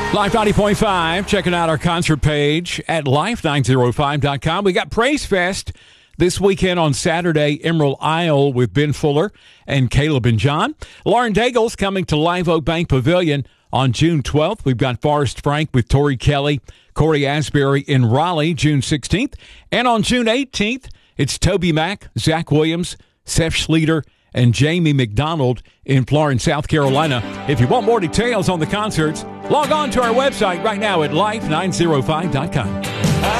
Life 90.5, checking out our concert page at life905.com. We got Praise Fest this weekend on Saturday, Emerald Isle with Ben Fuller and Caleb and John. Lauren Daigle's coming to Live Oak Bank Pavilion on June 12th. We've got Forrest Frank with Tori Kelly, Corey Asbury in Raleigh, June 16th. And on June 18th, it's Toby Mac, Zach Williams, Seth Schleter, and Jamie McDonald in Florence, South Carolina. If you want more details on the concerts, log on to our website right now at life905.com.